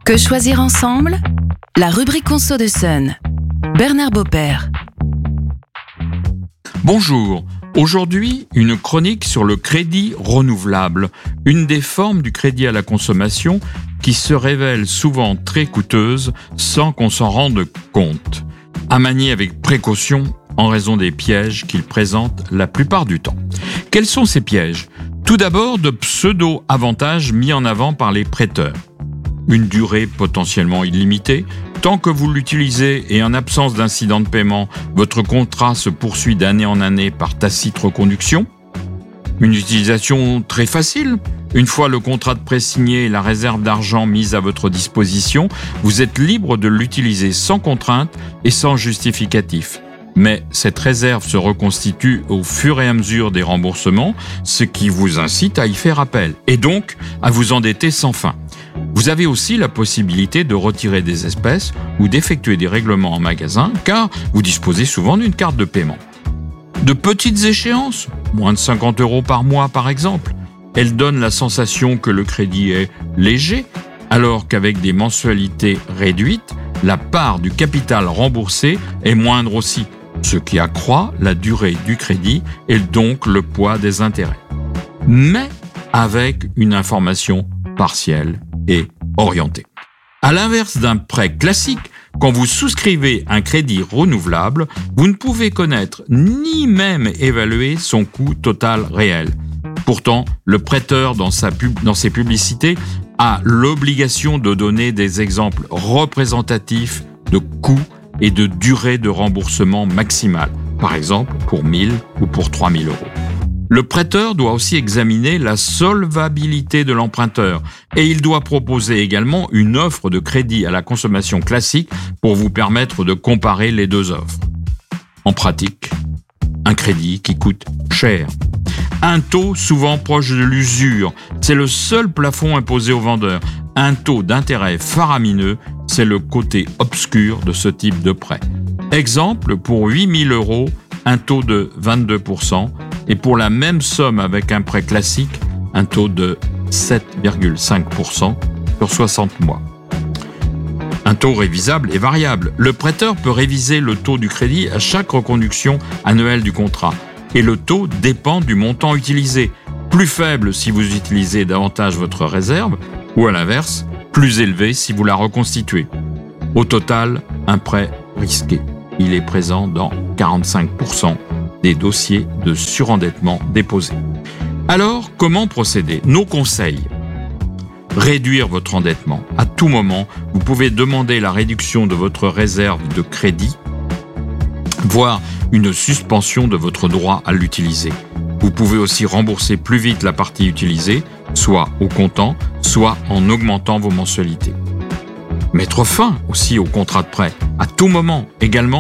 Que choisir ensemble ? La rubrique Conso de Sun. Bernard Beaupère. Bonjour, aujourd'hui une chronique sur le crédit renouvelable, une des formes du crédit à la consommation qui se révèle souvent très coûteuse sans qu'on s'en rende compte, à manier avec précaution en raison des pièges qu'il présente la plupart du temps. Quels sont ces pièges ? Tout d'abord, de pseudo-avantages mis en avant par les prêteurs. Une durée potentiellement illimitée, tant que vous l'utilisez et en absence d'incident de paiement, votre contrat se poursuit d'année en année par tacite reconduction. Une utilisation très facile. Une fois le contrat de prêt signé et la réserve d'argent mise à votre disposition, vous êtes libre de l'utiliser sans contrainte et sans justificatif. Mais cette réserve se reconstitue au fur et à mesure des remboursements, ce qui vous incite à y faire appel et donc à vous endetter sans fin. Vous avez aussi la possibilité de retirer des espèces ou d'effectuer des règlements en magasin car vous disposez souvent d'une carte de paiement. De petites échéances, moins de 50 € par mois par exemple, elles donnent la sensation que le crédit est léger alors qu'avec des mensualités réduites, la part du capital remboursé est moindre aussi, ce qui accroît la durée du crédit et donc le poids des intérêts. Mais avec une information partielle et orientée. À l'inverse d'un prêt classique, quand vous souscrivez un crédit renouvelable, vous ne pouvez connaître ni même évaluer son coût total réel. Pourtant, le prêteur, dans ses publicités, a l'obligation de donner des exemples représentatifs de coûts et de durée de remboursement maximale, par exemple pour 1 000 ou pour 3 000 €. Le prêteur doit aussi examiner la solvabilité de l'emprunteur et il doit proposer également une offre de crédit à la consommation classique pour vous permettre de comparer les deux offres. En pratique, un crédit qui coûte cher. Un taux souvent proche de l'usure, c'est le seul plafond imposé aux vendeurs. Un taux d'intérêt faramineux, c'est le côté obscur de ce type de prêt. Exemple, pour 8 000 €, un taux de 22%, et pour la même somme avec un prêt classique, un taux de 7,5% sur 60 mois. Un taux révisable et variable. Le prêteur peut réviser le taux du crédit à chaque reconduction annuelle du contrat. Et le taux dépend du montant utilisé. Plus faible si vous utilisez davantage votre réserve, ou à l'inverse, plus élevé si vous la reconstituez. Au total, un prêt risqué. Il est présent dans 45% des dossiers de surendettement déposés. Alors, comment procéder ? Nos conseils. Réduire votre endettement. À tout moment, vous pouvez demander la réduction de votre réserve de crédit, voire une suspension de votre droit à l'utiliser. Vous pouvez aussi rembourser plus vite la partie utilisée, soit au comptant, soit en augmentant vos mensualités. Mettre fin aussi au contrat de prêt, à tout moment également.